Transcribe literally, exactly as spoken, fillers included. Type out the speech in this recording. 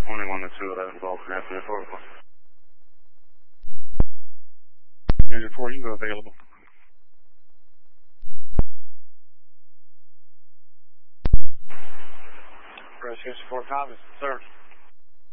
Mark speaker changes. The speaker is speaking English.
Speaker 1: twenty-one to two eleven, Golf, National Protocol. Engine four, you can go available. Rescue four, comments, sir.